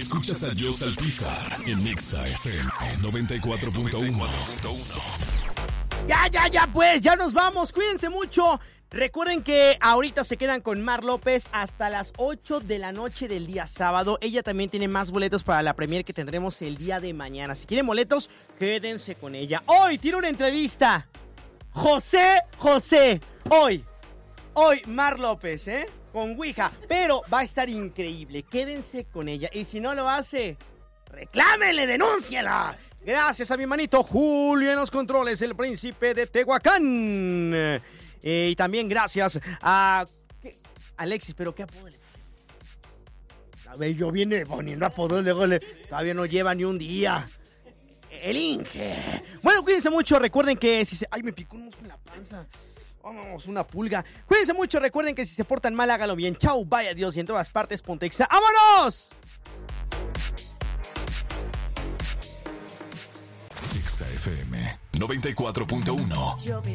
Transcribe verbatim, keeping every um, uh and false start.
Escuchas a Joss Alpizar en Nexa F M noventa y cuatro punto uno. Ya, ya, ya, pues, ya nos vamos. Cuídense mucho. Recuerden que ahorita se quedan con Mar López hasta las ocho de la noche del día sábado. Ella también tiene más boletos para la premier que tendremos el día de mañana. Si quieren boletos, quédense con ella. Hoy tiene una entrevista. José José. Hoy. Hoy Mar López, ¿eh? Con Ouija. Pero va a estar increíble. Quédense con ella. Y si no lo hace, reclámele, denúnciela. Gracias a mi manito Julio en los controles, el príncipe de Tehuacán. Eh, y también gracias a... ¿qué? Alexis, ¿pero qué apodo le ponen? A ver, yo viene poniendo apodos, luego le... todavía no lleva ni un día. El Inge. Bueno, cuídense mucho, recuerden que si se... Ay, me picó un mosco en la panza. Vamos, una pulga. Cuídense mucho, recuerden que si se portan mal, hágalo bien. Chau, vaya Dios, y en todas partes, Pontexa. ¡Vámonos! Nexa F M noventa y cuatro punto uno.